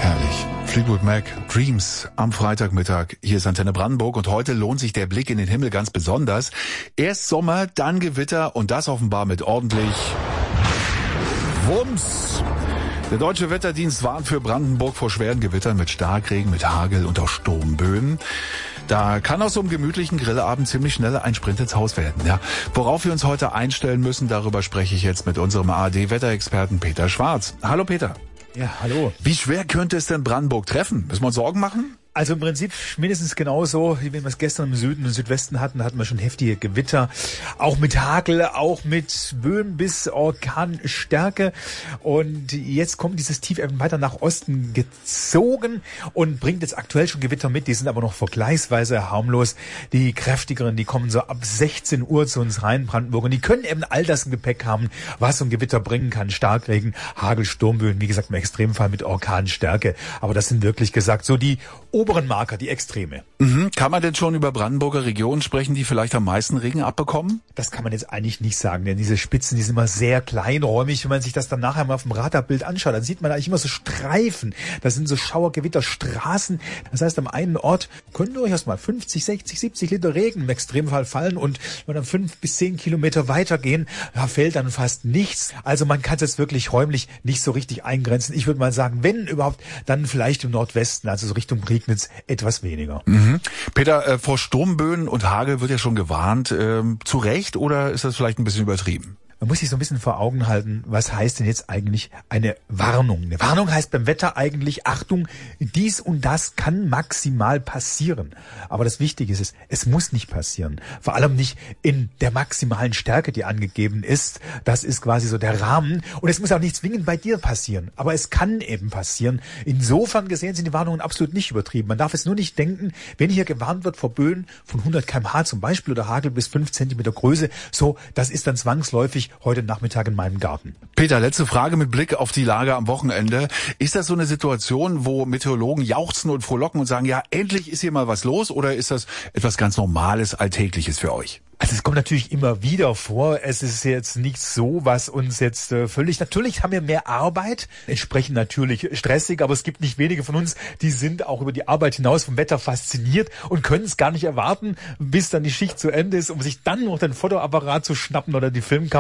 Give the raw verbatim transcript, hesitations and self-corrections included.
Herrlich. Fleetwood Mac, Dreams am Freitagmittag. Hier ist Antenne Brandenburg und heute lohnt sich der Blick in den Himmel ganz besonders. Erst Sommer, dann Gewitter und das offenbar mit ordentlich Wumms. Der Deutsche Wetterdienst warnt für Brandenburg vor schweren Gewittern mit Starkregen, mit Hagel und auch Sturmböen. Da kann aus so einem gemütlichen Grillabend ziemlich schnell ein Sprint ins Haus werden. Ja, worauf wir uns heute einstellen müssen, darüber spreche ich jetzt mit unserem A R D-Wetterexperten Peter Schwarz. Hallo Peter. Ja, hallo. Wie schwer könnte es denn Brandenburg treffen? Müssen wir uns Sorgen machen? Also im Prinzip mindestens genauso, wie wir es gestern im Süden und Südwesten hatten, hatten wir schon heftige Gewitter. Auch mit Hagel, auch mit Böen bis Orkanstärke. Und jetzt kommt dieses Tief eben weiter nach Osten gezogen und bringt jetzt aktuell schon Gewitter mit. Die sind aber noch vergleichsweise harmlos. Die kräftigeren, die kommen so ab sechzehn Uhr zu uns rein, Brandenburg. Und die können eben all das im Gepäck haben, was so ein Gewitter bringen kann. Starkregen, Hagel, Sturmböen, wie gesagt im Extremfall mit Orkanstärke. Aber das sind wirklich gesagt so die oberen Marker, die Extreme. Mhm. Kann man denn schon über Brandenburger Regionen sprechen, die vielleicht am meisten Regen abbekommen? Das kann man jetzt eigentlich nicht sagen, denn diese Spitzen, die sind immer sehr kleinräumig. Wenn man sich das dann nachher mal auf dem Radarbild anschaut, dann sieht man eigentlich immer so Streifen. Das sind so Schauergewitterstraßen. Das heißt, am einen Ort können durchaus mal fünfzig, sechzig, siebzig Liter Regen im Extremfall fallen und wenn wir dann fünf bis zehn Kilometer weitergehen, da fällt dann fast nichts. Also man kann es jetzt wirklich räumlich nicht so richtig eingrenzen. Ich würde mal sagen, wenn überhaupt, dann vielleicht im Nordwesten, also so Richtung Prignitz, etwas weniger. Mhm. Peter, äh, vor Sturmböen und Hagel wird ja schon gewarnt. Ähm, zu Recht oder ist das vielleicht ein bisschen übertrieben? Man muss sich so ein bisschen vor Augen halten, was heißt denn jetzt eigentlich eine Warnung? Eine Warnung heißt beim Wetter eigentlich, Achtung, dies und das kann maximal passieren. Aber das Wichtige ist, es muss nicht passieren. Vor allem nicht in der maximalen Stärke, die angegeben ist. Das ist quasi so der Rahmen. Und es muss auch nicht zwingend bei dir passieren. Aber es kann eben passieren. Insofern gesehen sind die Warnungen absolut nicht übertrieben. Man darf es nur nicht denken, wenn hier gewarnt wird vor Böen von hundert Kilometer pro Stunde zum Beispiel oder Hagel bis fünf Zentimeter Größe, so, das ist dann zwangsläufig heute Nachmittag in meinem Garten. Peter, letzte Frage mit Blick auf die Lage am Wochenende. Ist das so eine Situation, wo Meteorologen jauchzen und frohlocken und sagen, ja, endlich ist hier mal was los, oder ist das etwas ganz Normales, Alltägliches für euch? Also es kommt natürlich immer wieder vor. Es ist jetzt nicht so, was uns jetzt äh, völlig... Natürlich haben wir mehr Arbeit, entsprechend natürlich stressig, aber es gibt nicht wenige von uns, die sind auch über die Arbeit hinaus vom Wetter fasziniert und können es gar nicht erwarten, bis dann die Schicht zu Ende ist, um sich dann noch den Fotoapparat zu schnappen oder die Filmkamera